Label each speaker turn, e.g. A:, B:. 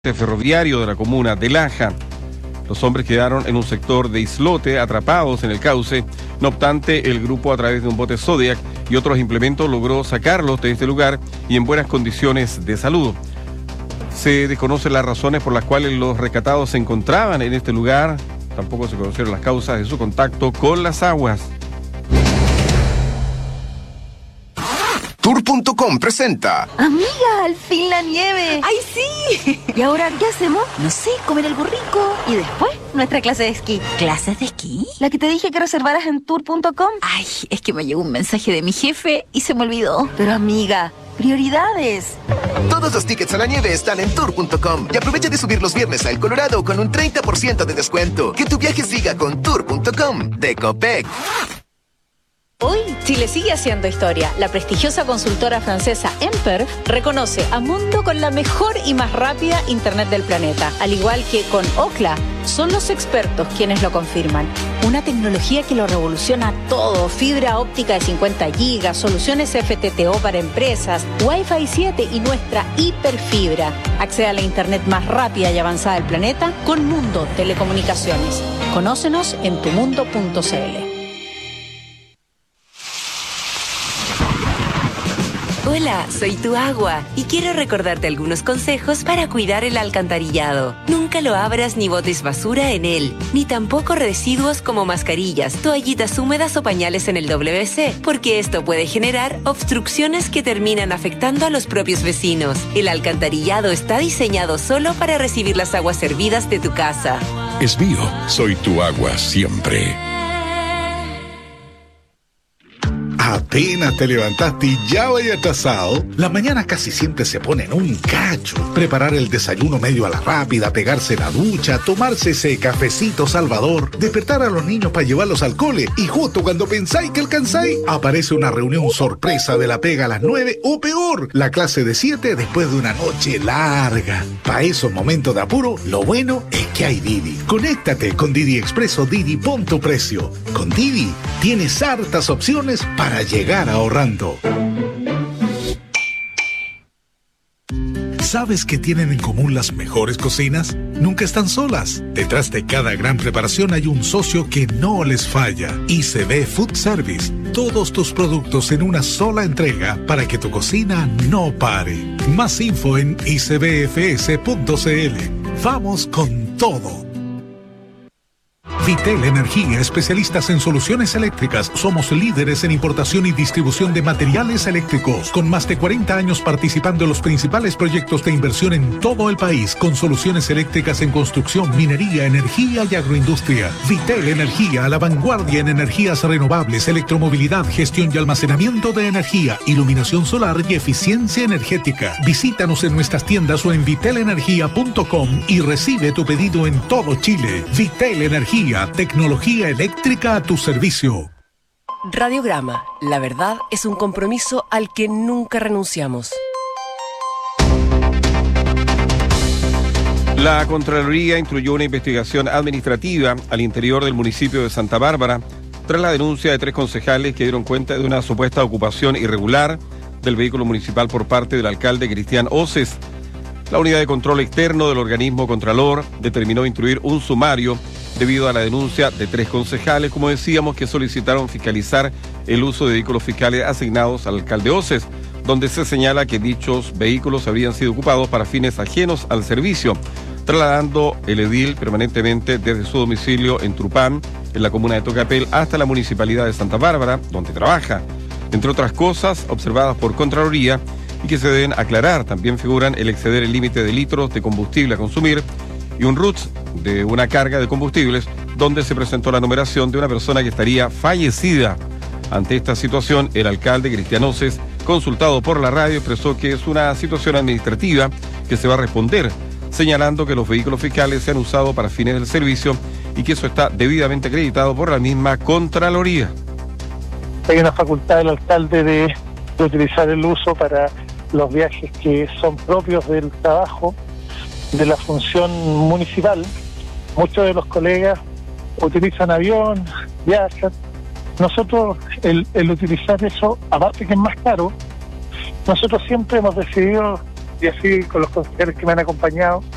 A: ferroviario de la comuna de Laja. Los hombres quedaron en un sector de islote, atrapados en el cauce. No obstante, el grupo, a través de un bote Zodiac y otros implementos, logró sacarlos de este lugar y en buenas condiciones de salud. Se desconocen las razones por las cuales los rescatados se encontraban en este lugar. Tampoco se conocieron las causas de su contacto con las aguas.
B: Tour.com presenta.
C: Amiga, al fin la nieve.
D: ¡Ay, sí!
C: ¿Y ahora qué hacemos? No sé, comer algo rico. Y después, nuestra clase de esquí.
D: ¿Clases de esquí?
C: La que te dije que reservaras en Tour.com.
D: Ay, es que me llegó un mensaje de mi jefe y se me olvidó.
C: Pero amiga, prioridades.
B: Todos los tickets a la nieve están en Tour.com. Y aprovecha de subir los viernes a El Colorado con un 30% de descuento. Que tu viaje siga con Tour.com de Copec.
E: Hoy, Chile sigue haciendo historia. La prestigiosa consultora francesa Emperf reconoce a Mundo con la mejor y más rápida internet del planeta. Al igual que con Ookla, son los expertos quienes lo confirman. Una tecnología que lo revoluciona todo. Fibra óptica de 50 gigas, soluciones FTTO para empresas, Wi-Fi 7 y nuestra hiperfibra. Accede a la internet más rápida y avanzada del planeta con Mundo Telecomunicaciones. Conócenos en tumundo.cl.
F: Hola, soy tu agua y quiero recordarte algunos consejos para cuidar el alcantarillado. Nunca lo abras ni botes basura en él, ni tampoco residuos como mascarillas, toallitas húmedas o pañales en el WC, porque esto puede generar obstrucciones que terminan afectando a los propios vecinos. El alcantarillado está diseñado solo para recibir las aguas hervidas de tu casa.
G: Es mío, soy tu agua siempre.
H: Apenas te levantaste y ya vaya atrasado. La mañana casi siempre se pone en un cacho. Preparar el desayuno medio a la rápida, pegarse la ducha, tomarse ese cafecito salvador, despertar a los niños para llevarlos al cole y justo cuando pensáis que alcanzáis, aparece una reunión sorpresa de la pega a las 9 o peor, la clase de 7 después de una noche larga. Para esos momentos de apuro, lo bueno es que hay Didi. Conéctate con Didi Express o Didi Pon tu Precio. Con Didi tienes hartas opciones para llegar ahorrando. ¿Sabes qué tienen en común las mejores cocinas? Nunca están solas. Detrás de cada gran preparación hay un socio que no les falla. ICB Food Service. Todos tus productos en una sola entrega para que tu cocina no pare. Más info en icbfs.cl. Vamos con todo. Vitel Energía, especialistas en soluciones eléctricas. Somos líderes en importación y distribución de materiales eléctricos, con más de 40 años participando en los principales proyectos de inversión en todo el país, con soluciones eléctricas en construcción, minería, energía y agroindustria. Vitel Energía, a la vanguardia en energías renovables, electromovilidad, gestión y almacenamiento de energía, iluminación solar y eficiencia energética. Visítanos en nuestras tiendas o en vitelenergia.com y recibe tu pedido en todo Chile. Vitel Energía, tecnología eléctrica a tu servicio.
F: Radiograma, la verdad es un compromiso al que nunca renunciamos.
A: La Contraloría instruyó una investigación administrativa al interior del municipio de Santa Bárbara tras la denuncia de 3 concejales que dieron cuenta de una supuesta ocupación irregular del vehículo municipal por parte del alcalde Cristian Oces. La unidad de control externo del organismo Contralor determinó instruir un sumario debido a la denuncia de 3 concejales, como decíamos, que solicitaron fiscalizar el uso de vehículos fiscales asignados al alcalde Oces, donde se señala que dichos vehículos habrían sido ocupados para fines ajenos al servicio, trasladando el edil permanentemente desde su domicilio en Trupán, en la comuna de Tocapel, hasta la municipalidad de Santa Bárbara, donde trabaja. Entre otras cosas observadas por Contraloría y que se deben aclarar, también figuran el exceder el límite de litros de combustible a consumir y un RUTS de una carga de combustibles donde se presentó la numeración de una persona que estaría fallecida. Ante esta situación, el alcalde Cristian Oces, consultado por la radio, expresó que es una situación administrativa que se va a responder, señalando que los vehículos fiscales se han usado para fines del servicio y que eso está debidamente acreditado por la misma Contraloría.
I: Hay una facultad del alcalde de utilizar el uso para los viajes que son propios del trabajo, de la función municipal. Muchos de los colegas utilizan avión, viajan. Nosotros, el utilizar eso, aparte que es más caro, nosotros siempre hemos decidido, y así con los consejeros que me han acompañado,